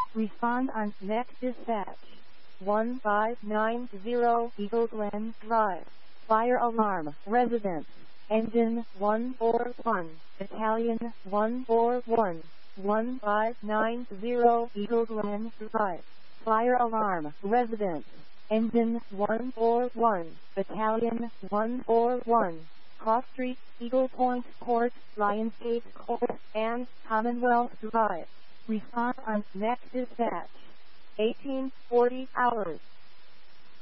Respond on next dispatch. 1590 Eagle Glen Drive. Fire alarm. Residence. Engine 141. Battalion 141. 1590 Eagle Glen Drive. Fire alarm. Residence. Engine 141. Battalion 141. Cross Street, Eagle Point Court, Lionsgate Court, and Commonwealth Drive. Respond on next dispatch. 1840 hours.